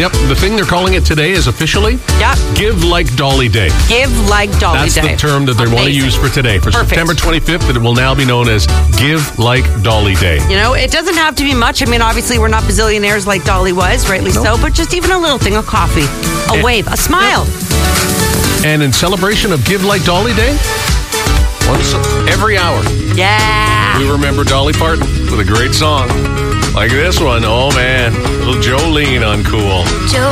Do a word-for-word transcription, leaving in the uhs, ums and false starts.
Yep, the thing they're calling it today is officially Yep. Give Like Dolly Day. Give Like Dolly That's Day. the term that they want to Amazing. use for today. For Perfect. September twenty-fifth, it will now be known as Give Like Dolly Day. You know, it doesn't have to be much. I mean, obviously, we're not bazillionaires like Dolly was, rightly Nope. so, but just even a little thing, a coffee, a Yeah. wave, a smile. And in celebration of Give Like Dolly Day, once every hour, Yeah. we remember Dolly Parton with a great song like this one. Oh, man. Little Jolene on Cool. Joe